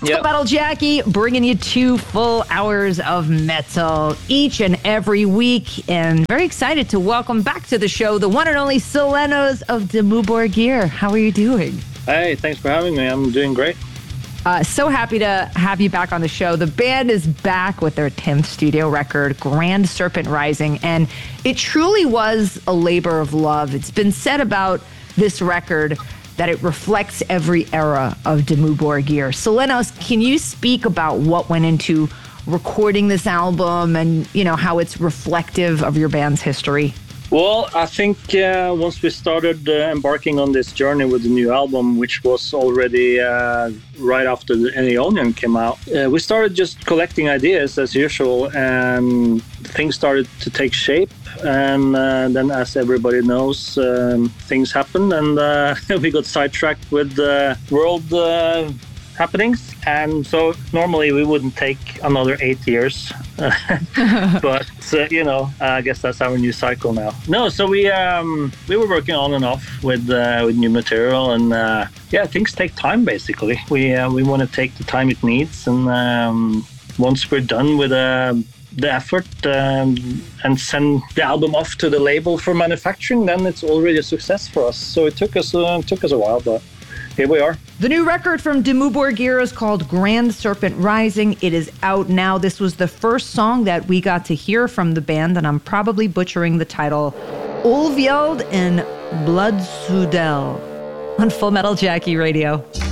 Yep. Metal Jackie, bringing you 2 full hours of metal each and every week. And very excited to welcome back to the show the one and only Selenos of Dimmu Borgir. How are you doing? Hey, thanks for having me. I'm doing great. So happy to have you back on the show. The band is back with their 10th studio record, Grand Serpent Rising, and it truly was a labor of love. It's been said about this record that it reflects every era of Dimmu Borgir. Selenos, can you speak about what went into recording this album and, you know, how it's reflective of your band's history? Well, I think once we started embarking on this journey with the new album, which was already right after the Onion came out, we started just collecting ideas as usual, and things started to take shape. And then, as everybody knows, things happened, and we got sidetracked with world happenings. And so normally we wouldn't take another 8 years, but I guess that's our new cycle now. No, so we were working on and off with new material, and things take time. Basically, we want to take the time it needs, and once we're done with the effort and send the album off to the label for manufacturing, then it's already a success for us. So it took us a while, but here we are. The new record from Dimmu Borgir is called Grand Serpent Rising. It is out now. This was the first song that we got to hear from the band, and I'm probably butchering the title, Ulvjeld and Bloodsudel on Full Metal Jackie Radio.